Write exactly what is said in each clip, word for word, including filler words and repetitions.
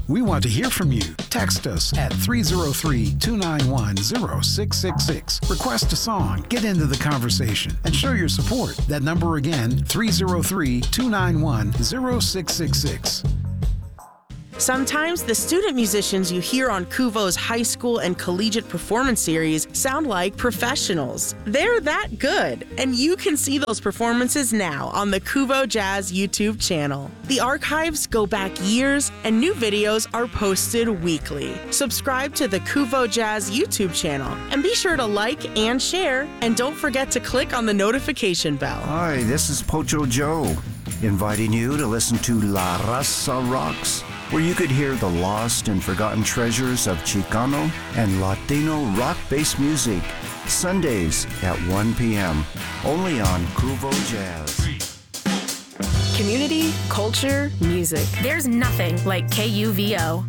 We want to hear from you. Text us at three oh three, two nine one, oh six six six. Request a song, get into the conversation, and show your support. That number again, three oh three, two nine one, oh six six six. Sometimes the student musicians you hear on Kuvo's high school and collegiate performance series sound like professionals. They're that good, and you can see those performances now on the Kuvo Jazz YouTube channel. The archives go back years, and new videos are posted weekly. Subscribe to the Kuvo Jazz YouTube channel, and be sure to like and share, and don't forget to click on the notification bell. Hi, this is Pocho Joe, inviting you to listen to La Raza Rocks, where you could hear the lost and forgotten treasures of Chicano and Latino rock-based music, Sundays at one p.m., only on Kuvo Jazz. Community, culture, music. There's nothing like K U V O.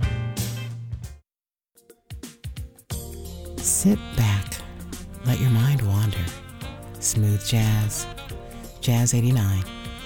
Sit back, let your mind wander. Smooth jazz, Jazz eighty-nine.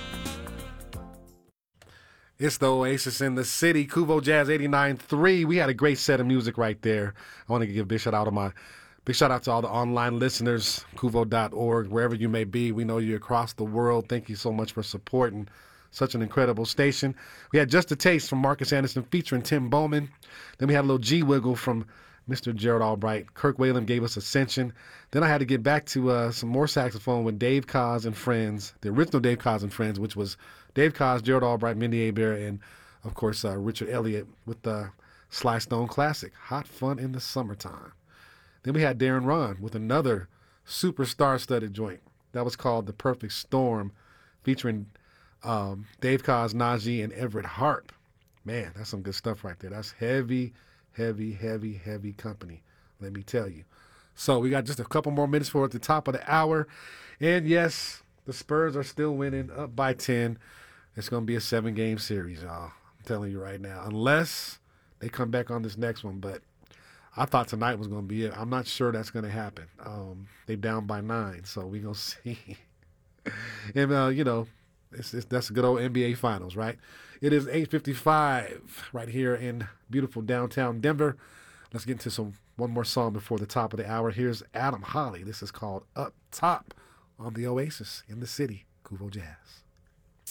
It's the Oasis in the city, Kuvo Jazz eighty-nine point three. We had a great set of music right there. I want to give a big shout out to my, big shout out to all the online listeners, kuvo dot org, wherever you may be. We know you're across the world. Thank you so much for supporting such an incredible station. We had Just a Taste from Marcus Anderson featuring Tim Bowman. Then we had a little G Wiggle from Mister Gerald Albright. Kirk Whalum gave us Ascension. Then I had to get back to uh, some more saxophone with Dave Koz and Friends, the original Dave Koz and Friends, which was Dave Koz, Gerald Albright, Mindy Hebert, and, of course, uh, Richard Elliott with the Sly Stone classic, Hot Fun in the Summertime. Then we had Darren Ron with another super star-studded joint. That was called The Perfect Storm, featuring um, Dave Koz, Najee, and Everett Harp. Man, that's some good stuff right there. That's heavy, heavy, heavy, heavy company, let me tell you. So we got just a couple more minutes for at the top of the hour. And, yes, the Spurs are still winning, up by ten. It's going to be a seven-game series, y'all. I'm telling you right now. Unless they come back on this next one. But I thought tonight was going to be it. I'm not sure that's going to happen. Um, they down by nine, so we're going to see. and, uh, you know, it's, it's, that's a good old N B A Finals, right? It is eight fifty-five right here in beautiful downtown Denver. Let's get into some one more song before the top of the hour. Here's Adam Holly. This is called Up Top on the Oasis in the City, Kuvo Jazz.